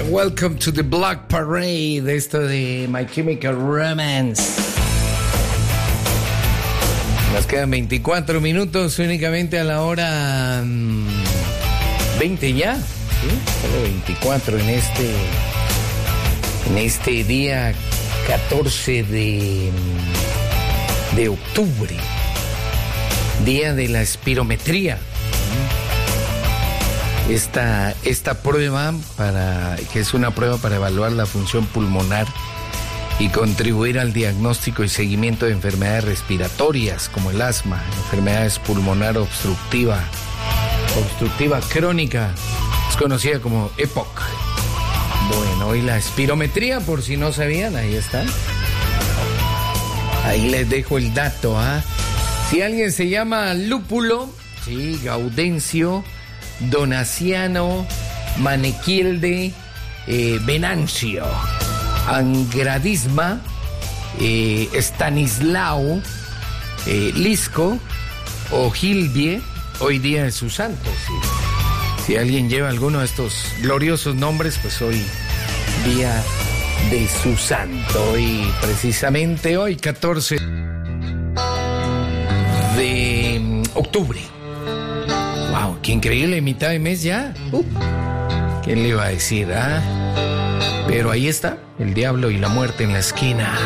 Welcome to the Black Parade, esto de My Chemical Romance. Nos quedan 24 minutos únicamente a la hora 20 ya, ¿sí? Solo 24 en este día 14 de octubre, día de la espirometría. Esta prueba, que es una prueba para evaluar la función pulmonar y contribuir al diagnóstico y seguimiento de enfermedades respiratorias como el asma, enfermedades pulmonar obstructiva crónica, es conocida como EPOC. Bueno, y la espirometría, por si no sabían, ahí está. Ahí les dejo el dato, ¿ah? Si alguien se llama Lúpulo, sí, Gaudencio, Donaciano, Manequilde, Venancio, Angradisma, Stanislao, Lisco o Gilbie, hoy día es su santo. ¿Sí? Si alguien lleva alguno de estos gloriosos nombres, pues hoy día de su santo. Y precisamente hoy, 14 de octubre. ¡Wow! ¡Qué increíble! Mitad de mes ya. ¿Quién le iba a decir, ah? Pero ahí está, el diablo y la muerte en la esquina.